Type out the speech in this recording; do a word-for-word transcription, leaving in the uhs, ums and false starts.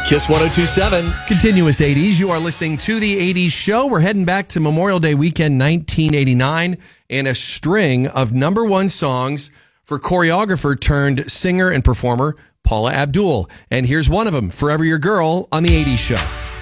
Kiss one oh two point seven. Continuous eighties. You are listening to the eighties show. We're heading back to Memorial Day weekend nineteen eighty-nine and a string of number one songs for choreographer turned singer and performer Paula Abdul. And here's one of them, Forever Your Girl, on the eighties show.